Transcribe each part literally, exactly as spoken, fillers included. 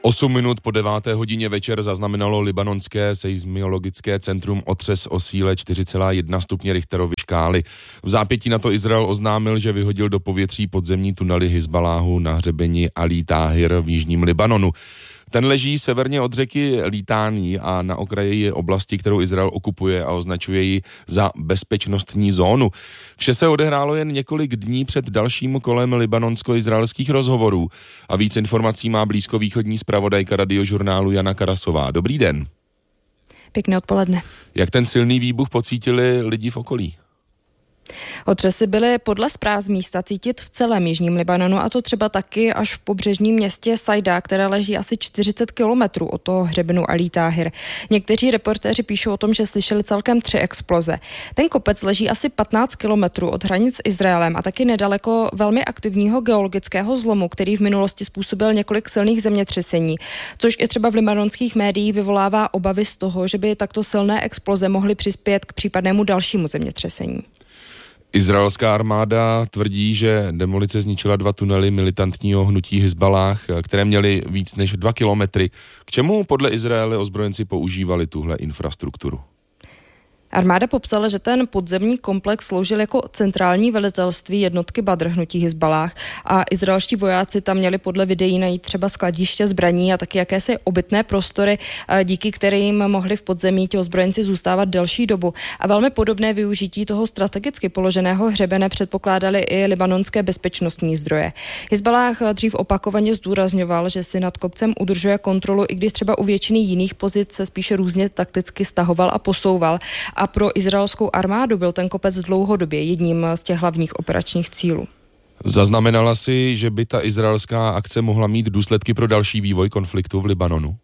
Osm minut po deváté hodině večer zaznamenalo libanonské seismologické centrum otřes o síle čtyři celá jedna stupně Richterovy škály. V zápětí na to Izrael oznámil, že vyhodil do povětří podzemní tunely Hizbaláhu na hřebeni Alí Táhir v jižním Libanonu. Ten leží severně od řeky Litání a na okraji oblasti, kterou Izrael okupuje a označuje ji za bezpečnostní zónu. Vše se odehrálo jen několik dní před dalším kolem libanonsko-izraelských rozhovorů. A víc informací má blízkovýchodní zpravodajka radiožurnálu Jana Karasová. Dobrý den. Pěkné odpoledne. Jak ten silný výbuch pocítili lidi v okolí? Otřesy byly podle zpráv z místa cítit v celém jižním Libanonu, a to třeba taky až v pobřežním městě Sajda, které leží asi čtyřicet kilometrů od toho hřebenu Alí Táhir. Někteří reportéři píšou o tom, že slyšeli celkem tři exploze. Ten kopec leží asi patnáct kilometrů od hranic s Izraelem a taky nedaleko velmi aktivního geologického zlomu, který v minulosti způsobil několik silných zemětřesení, což i třeba v libanonských médiích vyvolává obavy z toho, že by takto silné exploze mohly přispět k případnému dalšímu zemětřesení. Izraelská armáda tvrdí, že demolice zničila dva tunely militantního hnutí Hizbalách, které měly víc než dva kilometry. K čemu podle Izraele ozbrojenci používali tuhle infrastrukturu? Armáda popsala, že ten podzemní komplex sloužil jako centrální velitelství jednotky Badr hnutí Hizbalách a izraelští vojáci tam měli podle videí najít třeba skladiště zbraní a taky jakési obytné prostory, díky kterým mohli v podzemí ti ozbrojenci zůstávat delší dobu. A velmi podobné využití toho strategicky položeného hřebene předpokládali i libanonské bezpečnostní zdroje. Hizbalách dřív opakovaně zdůrazňoval, že si nad kopcem udržuje kontrolu, i když třeba u většiny jiných pozic se spíše různě takticky stahoval a posouval. A pro izraelskou armádu byl ten kopec dlouhodobě jedním z těch hlavních operačních cílů. Zaznamenala si, že by ta izraelská akce mohla mít důsledky pro další vývoj konfliktu v Libanonu?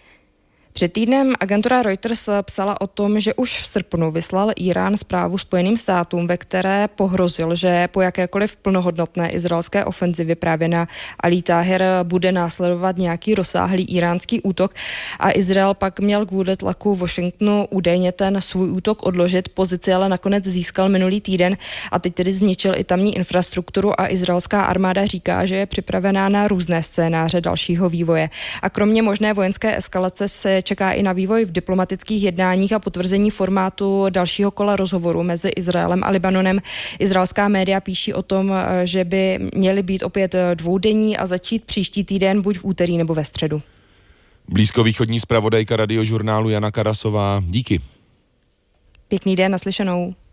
Před týdnem agentura Reuters psala o tom, že už v srpnu vyslal Irán zprávu Spojeným státům, ve které pohrozil, že po jakékoliv plnohodnotné izraelské ofenzivě právě na Alí Táhir bude následovat nějaký rozsáhlý iránský útok a Izrael pak měl kvůli tlaku Washingtonu údajně ten svůj útok odložit. Pozici ale nakonec získal minulý týden a teď tedy zničil i tamní infrastrukturu a izraelská armáda říká, že je připravená na různé scénáře dalšího vývoje. A kromě možné vojenské eskalace se čeká i na vývoj v diplomatických jednáních a potvrzení formátu dalšího kola rozhovoru mezi Izraelem a Libanonem. Izraelská média píší o tom, že by měly být opět dvoudenní a začít příští týden buď v úterý nebo ve středu. Blízkovýchodní zpravodajka radiožurnálu Jana Karasová, díky. Pěkný den, naslyšenou.